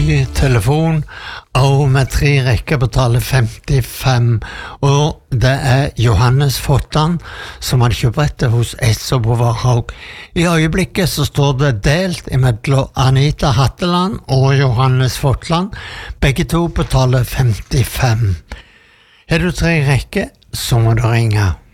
ny telefon, og med 3 rekker betaler 55, og det Johannes Fotland som har kjøprettet hos Esso på Varhaug. I øyeblikket så står det delt mellom Anita Hatteland og Johannes Fotland. Begge to betaler 55. Har du 3 rekker, så må du ringe.